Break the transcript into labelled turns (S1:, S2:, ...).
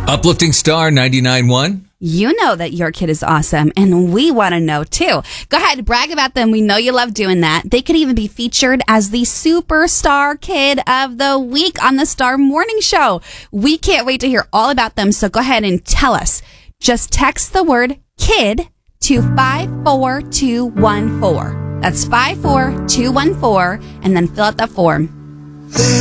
S1: Uplifting Star 99.1.
S2: You know that your kid is awesome, and we want to know too. Go ahead, brag about them. We know you love doing that. They could even be featured as the Superstar Kid of the Week on the Star Morning Show. We can't wait to hear all about them, so go ahead and tell us. Just text the word KID to 54214. That's 54214, and then fill out the form.